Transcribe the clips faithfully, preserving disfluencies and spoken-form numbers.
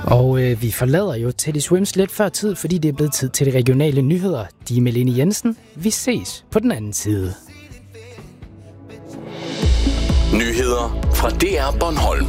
Og øh, vi forlader jo Teddy Swims lidt før tid, fordi det er blevet tid til de regionale nyheder. De er Melene Jensen. Vi ses på den anden side. Nyheder fra D R Bornholm.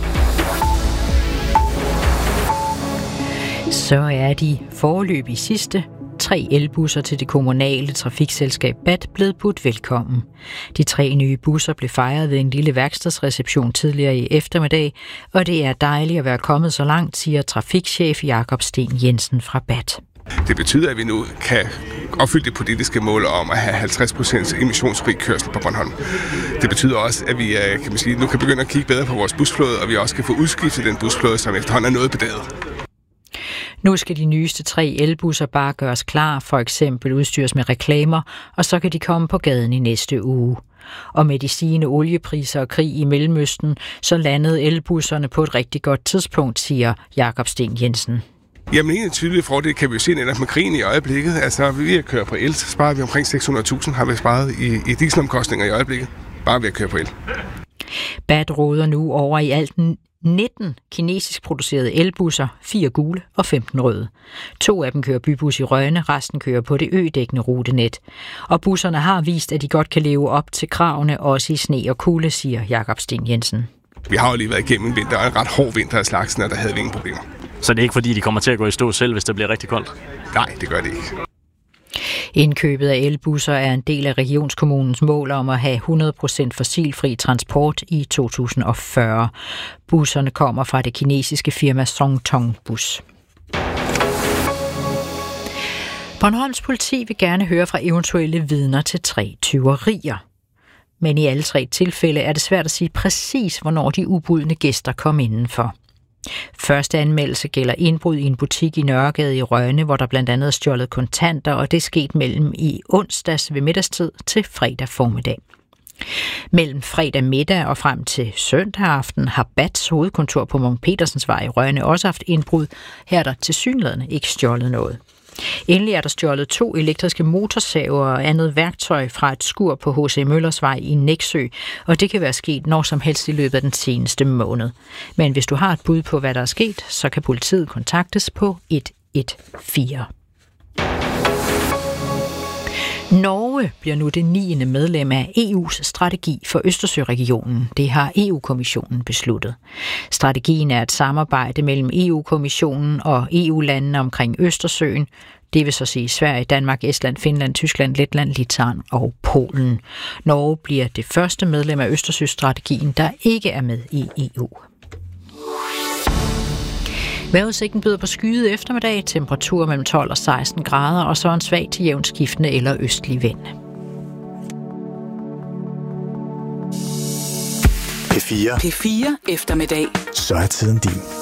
Så er de foreløbig sidste tre elbusser til det kommunale trafikselskab B A T blevet budt velkommen. De tre nye busser blev fejret ved en lille værkstedsreception tidligere i eftermiddag, og det er dejligt at være kommet så langt, siger trafikchef Jakob Sten Jensen fra B A T. Det betyder, at vi nu kan opfylde det politiske mål om at have halvtreds procent emissionsfri kørsel på Bornholm. Det betyder også, at vi kan man sige, nu kan begynde at kigge bedre på vores busflåde, og vi også kan få udskiftet den busflåde, som efterhånden er noget bedaget. Nu skal de nyeste tre elbusser bare gøres klar, for eksempel udstyres med reklamer, og så kan de komme på gaden i næste uge. Og med de stigende oliepriser og krig i Mellemøsten, så landede elbusserne på et rigtig godt tidspunkt, siger Jakob Sten Jensen. Jamen en tydelig fordel kan vi jo se netop med krigen i øjeblikket. Altså ved at køre på el, så sparer vi omkring seks hundrede tusind, har vi sparet i, i dieselomkostninger i øjeblikket, bare ved at køre på el. B A T råder nu over i alt nitten kinesisk producerede elbusser, fire gule og femten røde. To af dem kører bybus i Rønne, resten kører på det ødækkende rutenet. Og busserne har vist, at de godt kan leve op til kravene, også i sne og kulde, siger Jakob Sten Jensen. Vi har jo lige været igennem en vinter, og en ret hård vinter af slagsen, og der havde vi ingen problemer. Så det er ikke fordi, de kommer til at gå i stå selv, hvis det bliver rigtig koldt? Nej, det gør det ikke. Indkøbet af elbusser er en del af regionskommunens mål om at have hundrede procent fossilfri transport i to tusind og fyrre. Busserne kommer fra det kinesiske firma Songtong Bus. Bornholms politi vil gerne høre fra eventuelle vidner til tre tyverier. Men i alle tre tilfælde er det svært at sige præcis, hvornår de ubudne gæster kom indenfor. Første anmeldelse gælder indbrud i en butik i Nørregade i Rønne, hvor der blandt andet er stjålet kontanter, og det er sket mellem i onsdags ved middagstid til fredag formiddag. Mellem fredag middag og frem til søndag aften har B A T's hovedkontor på Munk Petersens Vej i Rønne også haft indbrud. Her er der tilsyneladende ikke stjålet noget. Endelig er der stjålet to elektriske motorsaver og andet værktøj fra et skur på H C Møllers Vej i Nexø, og det kan være sket når som helst i løbet af den seneste måned. Men hvis du har et bud på, hvad der er sket, så kan politiet kontaktes på et et fire. Norge bliver nu det niende medlem af E U's strategi for Østersøregionen. Det har E U-kommissionen besluttet. Strategien er et samarbejde mellem E U-kommissionen og E U-landene omkring Østersøen. Det vil så sige Sverige, Danmark, Estland, Finland, Tyskland, Letland, Litauen og Polen. Norge bliver det første medlem af Østersøstrategien, der ikke er med i E U. Vejrudsigten byder på skyet eftermiddag, temperatur mellem tolv og seksten grader, og så en svag til jævnt skiftende eller østlig vind. P fire. P fire eftermiddag. Så er tiden din.